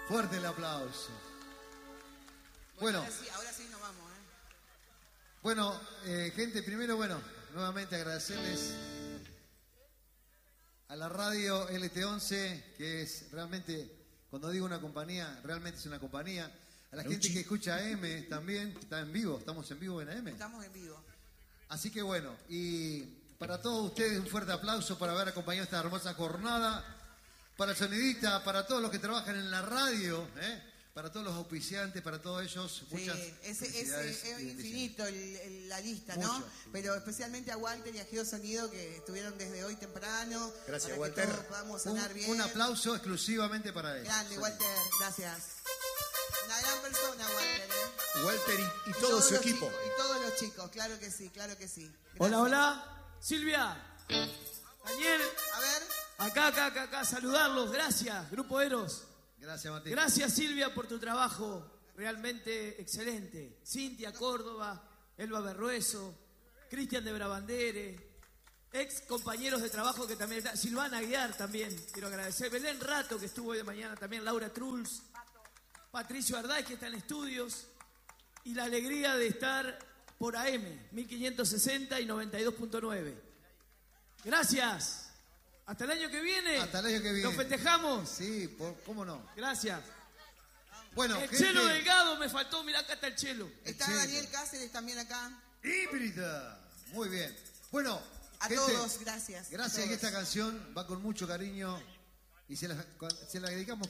Fuerte el aplauso. Bueno, ahora sí nos vamos, Bueno, gente, primero, nuevamente agradecerles a la radio LT11, que es realmente, cuando digo una compañía, realmente es una compañía. A la gente que escucha AM también, está en vivo, estamos en vivo en AM. Estamos en vivo. Así que y para todos ustedes un fuerte aplauso por haber acompañado esta hermosa jornada. Para el sonidista, para todos los que trabajan en la radio, para todos los auspiciantes, para todos ellos, muchas felicidades. Es infinito la lista, ¿no? Mucho. Pero especialmente a Walter y a Geosonido, que estuvieron desde hoy temprano. Gracias, para Walter. Que todos podamos sonar bien. Un aplauso exclusivamente para él. Grande, Walter, gracias. Una gran persona, Walter, Walter y todo su equipo. Y todos los chicos, claro que sí, claro que sí. Gracias. Hola, hola. Silvia. Daniel. A ver. Acá, saludarlos. Gracias, Grupo Eros. Gracias, Mateo. Gracias, Silvia, por tu trabajo realmente excelente. Cintia Córdoba, Elba Berrueso, Cristian de Brabandere, ex compañeros de trabajo que también está. Silvana Aguiar también, quiero agradecer. Belén Rato, que estuvo hoy de mañana también. Laura Truls, Patricio Ardáez, que está en estudios. Y la alegría de estar por AM, 1560 y 92.9. Gracias. Hasta el año que viene. Hasta el año que viene. ¿Lo festejamos? Sí, ¿cómo no? Gracias. Bueno, El gente, Chelo Delgado me faltó, mirá, acá está el Chelo. Está Chelo. Daniel Cáceres también acá. híbrida. Muy bien. Bueno, A gente, todos, gracias. Gracias, A y todos. esta canción va con mucho cariño y se la dedicamos